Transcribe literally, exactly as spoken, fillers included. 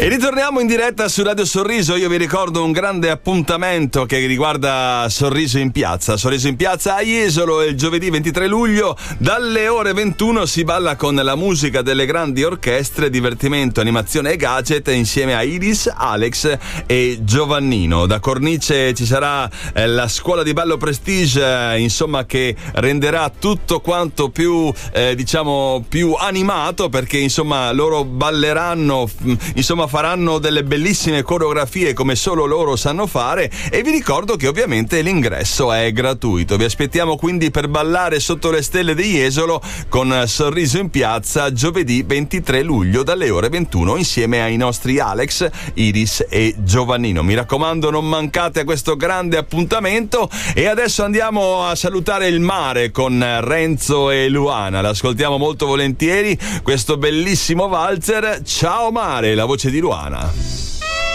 E ritorniamo in diretta su Radio Sorriso. Io vi ricordo un grande appuntamento che riguarda Sorriso in Piazza. Sorriso in Piazza a Jesolo il giovedì ventitré luglio dalle ore ventuno si balla con la musica delle grandi orchestre, divertimento, animazione e gadget insieme a Iris, Alex e Giovannino. Da cornice ci sarà eh, la scuola di ballo Prestige, eh, insomma, che renderà tutto quanto più eh, diciamo più animato, perché insomma loro balleranno, insomma faranno delle bellissime coreografie come solo loro sanno fare. E vi ricordo che ovviamente l'ingresso è gratuito. Vi aspettiamo quindi per ballare sotto le stelle di Jesolo con Sorriso in Piazza giovedì ventitré luglio dalle ore ventuno insieme ai nostri Alex, Iris e Giovannino. Mi raccomando, non mancate a questo grande appuntamento. E adesso andiamo a salutare il mare con Renzo e Luana. L'ascoltiamo molto volentieri questo bellissimo valzer. Ciao mare, la voce di Luana.